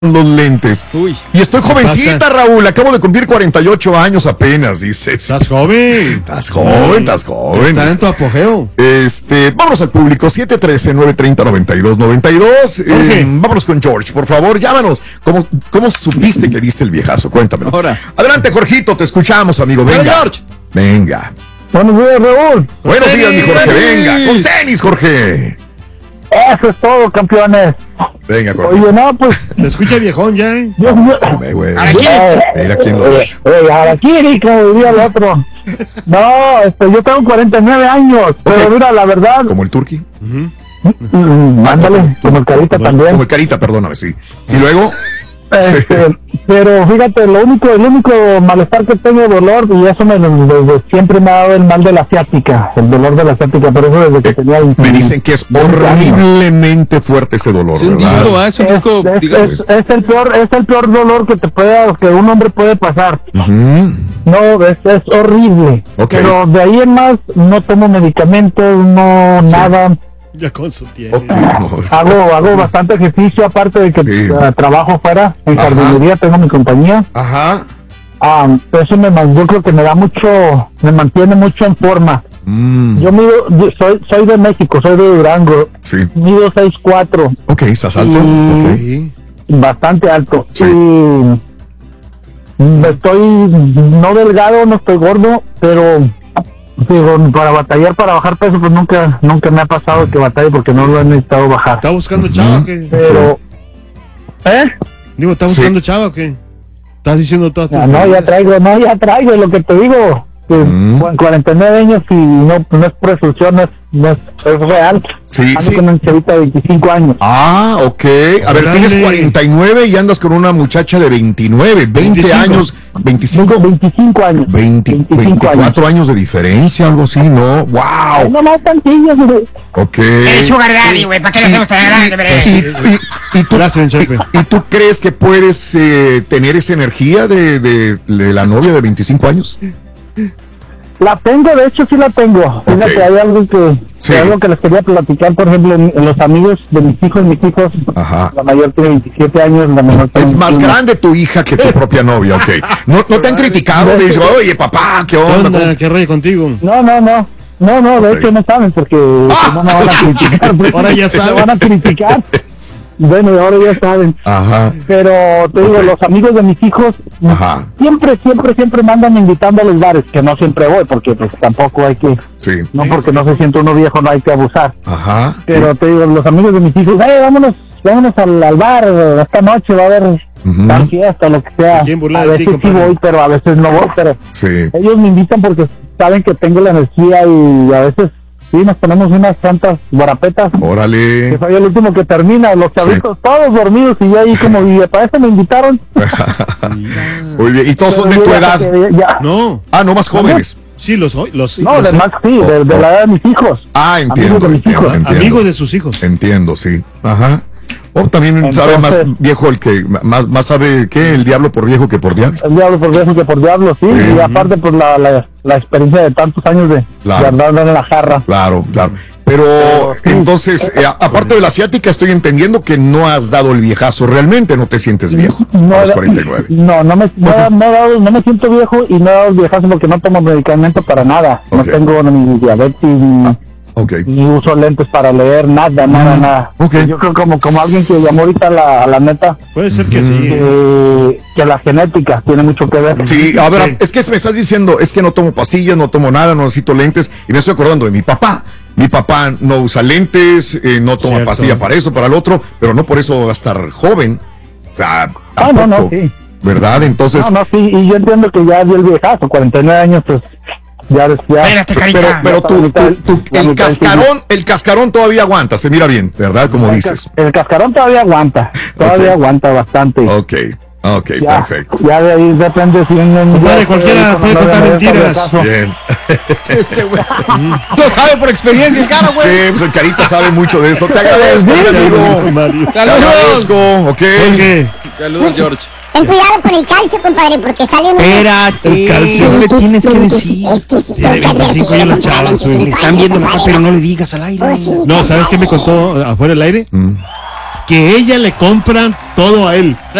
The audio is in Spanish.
los lentes. Uy, y estoy jovencita, Raúl. Acabo de cumplir 48 años apenas, dices. Estás joven. Estás joven. Estás en tu apogeo. Vámonos al público, 713-930-9292. Vámonos con George, por favor, llámanos. ¿Cómo supiste que diste el viejazo? Cuéntamelo. Ahora. Adelante, Jorgito, te escuchamos, amigo. Venga. George. Venga. Buenos días, Raúl. Buenos días, mi Jorge. tenis. Venga, con tenis, Jorge. Eso es todo, campeones. Venga, Jorge. Oye, no, pues... Te escucha viejón ya, ¿eh? Güey. Araquiri. Mira quién lo es. Araquiri, como diría el otro. No, yo tengo 49 años, pero Ok. mira, la verdad... Como el turqui. Ándale, como el Carita también. Como el Carita, perdóname, sí. Y luego... Pero fíjate, el único malestar que tengo, dolor, y eso desde siempre me ha dado el mal de la ciática, el dolor de la ciática, pero eso desde que tenía 20. Me dicen que es horriblemente fuerte ese dolor, Es un ¿verdad? disco, es un disco, digamos. Es el peor dolor que un hombre puede pasar. Ujú. No, es horrible. Ok. Pero de ahí en más no tomo medicamentos, no nada. Ya con su tiempo. Ok, no, es que- Hago bastante ejercicio, aparte de que Sí. trabajo fuera en Ajá. jardinería, tengo mi compañía. Ajá. Eso yo creo que me mantiene mucho en forma. Yo soy de México, soy de Durango, Sí. mido 6'4", Ok, ¿estás alto? Y- Ok. Sí. bastante alto. Sí. Y estoy no delgado, no estoy gordo, pero digo, para batallar, para bajar peso, pues nunca me ha pasado que batalle porque no lo he necesitado bajar. ¿Está buscando chava o qué? Pero, Digo, ¿está buscando chava o qué? ¿Estás diciendo todo? ya traigo, lo que te digo. Que con 49 años y no es presunción, no es real. Sí, Ando sí. con una chavita de 25 años. Ah, ok. A ver, tienes 49 y andas con una muchacha de 29, 20 25. años, 25, 25 años. 24 años de diferencia, algo así, ¿no? Ay, ¡Wow! no más tantillos, güey. Ok. Eres sugar daddy, güey, ¿para qué lo hacemos tan grande, bre? ¿Y tú, Gracias, jefe. ¿Y tú crees que puedes tener esa energía de la novia de 25 años? La tengo, de hecho sí la tengo. Fíjate, hay algo Sí. algo que les quería platicar, por ejemplo, en los amigos de mis hijos, Ajá. la mayor tiene 27 años, la menor tiene Es más 21. grande tu hija que tu propia novia, ok. ¿No te han criticado? Te dicen, oye, papá, ¿qué ¿Qué onda? onda? ¿Qué rollo contigo? No, de Ok. hecho no saben porque no me van a criticar. pues. Ahora ya saben. Me van a criticar. Bueno, ahora ya saben. Ajá. Pero te digo, Ok. los amigos de mis hijos Ajá. siempre me andan invitando a los bares, que no siempre voy, porque pues tampoco hay que, Sí. no porque no se siente uno viejo, no hay que abusar. Ajá. Pero te digo, los amigos de mis hijos, vámonos al bar, esta noche va a haber tal fiesta, lo que sea. ¿Quién burla A de ti, veces sí compadre? voy, pero a veces no voy, pero Sí. ellos me invitan porque saben que tengo la energía y a veces sí nos ponemos unas cuantas guarapetas. Que Órale. soy el último que termina, los chavitos todos dormidos y yo ahí como, y para eso me invitaron. Muy bien. ¿Y todos son de tu edad? No. Ah, no más jóvenes. Sí, los No, los de más sí, de la edad de mis hijos. Ah, entiendo. Amigos de mis hijos. amigos de sus hijos. Entiendo, sí. Ajá. O también sabe más Entonces- viejo el que, más sabe que el diablo por viejo que por diablo. El diablo por viejo que por diablo, sí. Sí. Y aparte, pues la experiencia de tantos años de Claro. andar en la jarra. Claro, claro. Pero sí. entonces, aparte de la asiática, estoy entendiendo que no has dado el viejazo realmente, no te sientes viejo a los 49. No me siento viejo y no he dado el viejazo porque no tomo medicamento para nada. Ok. No tengo ni diabetes, Ok. ni uso lentes para leer, nada. Ok. Yo creo como alguien que llamó ahorita a la neta, Puede ser que sí. que la genética tiene mucho que ver. Sí, a ver, Sí. es que me estás diciendo, es que no tomo pastillas, no tomo nada, no necesito lentes, y me estoy acordando de mi papá. Mi papá no usa lentes, no toma Cierto. pastilla para eso, para el otro, pero no por eso va a estar joven. O sea, Ah, no, tampoco, sí. ¿verdad? Entonces, Sí, y yo entiendo que ya dio el viejazo, 49 años, pues ya. Espérate, carita. pero La mitad el cascarón todavía aguanta, se mira bien, ¿verdad? Como dices. El cascarón todavía aguanta, aguanta bastante. Ok, Ya, perfecto. ya de ahí depende si Compadre, cualquiera puede contar mentiras. Bien. Este güey. Lo sabe por experiencia el cara, güey. Sí, pues el Carita sabe mucho de eso. Te agradezco, mi amigo. Mario. Te agradezco, ok. Jorge, Saludos, George. Ten cuidado con el calcio, compadre, porque sale un... el calcio. No le tienes que decir. Es que sí, Tiene 25 años la chava, Le están viendo la cara, pero no le digas al aire. Oh, sí. No, ¿sabes qué me contó afuera del aire? que ella le compra todo a él.